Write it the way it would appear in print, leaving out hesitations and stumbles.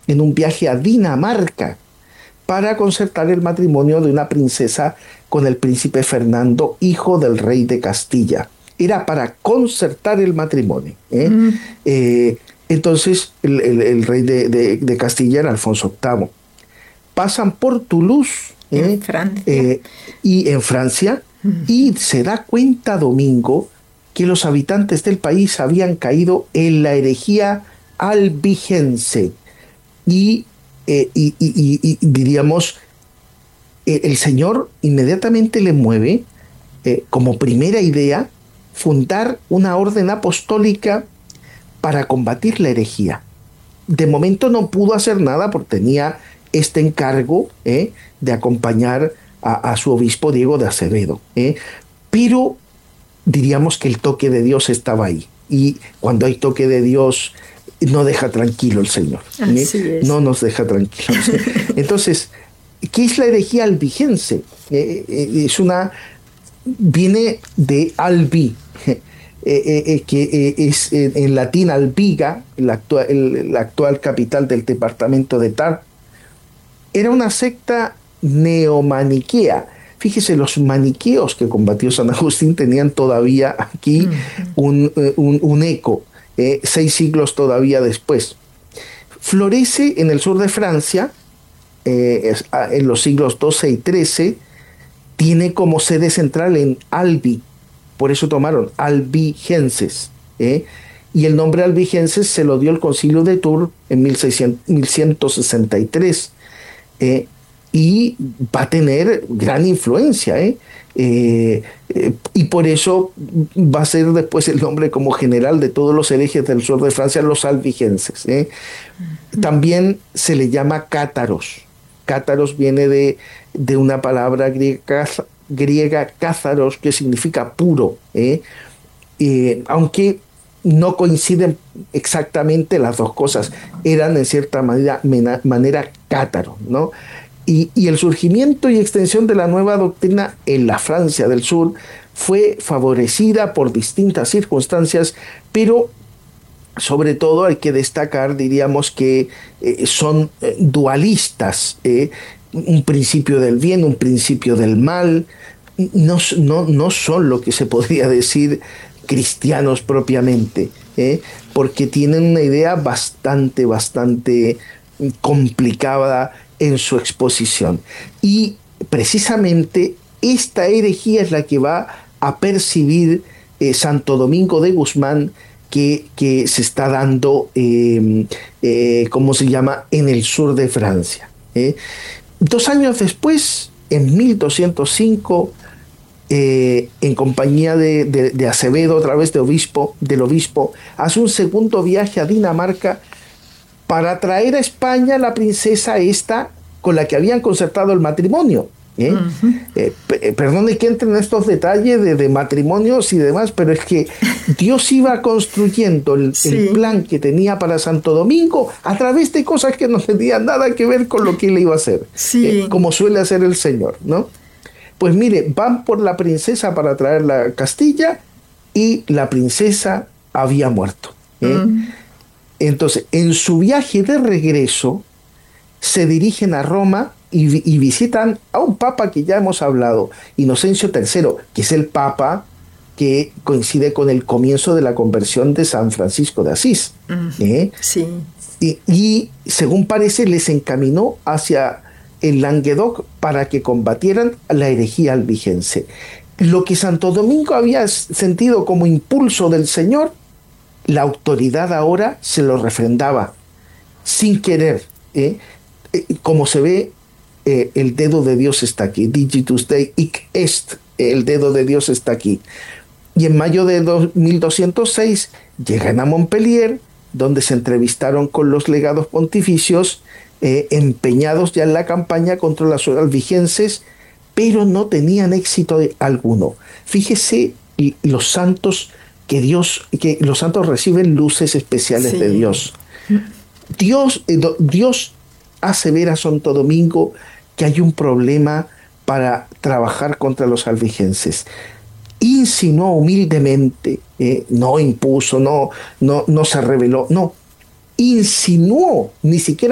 en un viaje a Dinamarca para concertar el matrimonio de una princesa con el príncipe Fernando, hijo del rey de Castilla. Era para concertar el matrimonio. Mm, Entonces, el rey de Castilla era Alfonso VIII. Pasan por Toulouse, en Francia. eh, y en Francia, Ujú. y se da cuenta Domingo que los habitantes del país habían caído en la herejía albigense y diríamos, el Señor inmediatamente le mueve como primera idea fundar una orden apostólica para combatir la herejía. De momento no pudo hacer nada porque tenía este encargo de acompañar a su obispo Diego de Acevedo. Pero diríamos que el toque de Dios estaba ahí. Y cuando hay toque de Dios, no deja tranquilo el Señor. Así No es. nos deja tranquilos. Entonces, ¿qué es la herejía albigense? Viene de albi, que es en latín albiga, la actual capital del departamento de Tar. Era una secta neomaniquea. Fíjese, los maniqueos que combatió San Agustín tenían todavía aquí Ujú. un eco, 6 siglos todavía después. Florece en el sur de Francia, en los siglos XII y XIII, tiene como sede central en Albi, por eso tomaron albigenses. Y el nombre albigenses se lo dio el concilio de Tours en 1163, eh, y va a tener gran influencia. Y por eso va a ser después el nombre como general de todos los herejes del sur de Francia, los albigenses. También se le llama cátaros. Cátaros viene de una palabra griega cázaros, que significa puro. Aunque no coinciden exactamente las dos cosas, eran en cierta manera cátaros, ¿no? Y el surgimiento y extensión de la nueva doctrina en la Francia del Sur fue favorecida por distintas circunstancias, pero sobre todo hay que destacar, diríamos, que son dualistas, un principio del bien, un principio del mal. No son lo que se podría decir cristianos propiamente, porque tienen una idea bastante complicada en su exposición. Y precisamente esta herejía es la que va a percibir Santo Domingo de Guzmán, que se está dando, ¿cómo se llama?, en el sur de Francia. 2 años después, en 1205, en compañía de Acevedo, a través del obispo, hace un segundo viaje a Dinamarca para traer a España la princesa esta con la que habían concertado el matrimonio. Ujú. Perdone que entre en estos detalles de matrimonios y demás, pero es que Dios iba construyendo el Sí, plan que tenía para Santo Domingo a través de cosas que no tenían nada que ver con lo que él iba a hacer, sí. como suele hacer el Señor, ¿no? Pues mire, van por la princesa para traerla a Castilla y la princesa había muerto. Mm. Entonces, en su viaje de regreso, se dirigen a Roma y visitan a un papa que ya hemos hablado, Inocencio III, que es el papa que coincide con el comienzo de la conversión de San Francisco de Asís. Ujú. ¿Eh? Sí. Y según parece, les encaminó hacia el Languedoc para que combatieran la herejía albigense. Lo que Santo Domingo había sentido como impulso del Señor, la autoridad ahora se lo refrendaba sin querer. Como se ve, el dedo de Dios está aquí. Digitus Dei hic est. El dedo de Dios está aquí. Y en mayo de 1206 llegan a Montpellier, donde se entrevistaron con los legados pontificios, empeñados ya en la campaña contra las albigenses, pero no tenían éxito alguno. Fíjese los santos que los santos reciben luces especiales de Sí. Dios. Dios hace ver a Santo Domingo que hay un problema para trabajar contra los albigenses. Insinuó humildemente, no impuso, no se rebeló, no, insinuó, ni siquiera